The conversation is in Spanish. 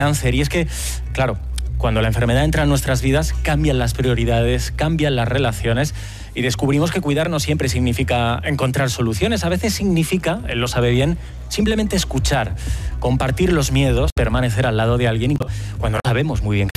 cáncer. Y es que, claro, cuando la enfermedad entra en nuestras vidas, cambian las prioridades, cambian las relaciones y descubrimos que cuidar no siempre significa encontrar soluciones. A veces significa, él lo sabe bien, simplemente escuchar, compartir los miedos, permanecer al lado de alguien cuando no sabemos muy bien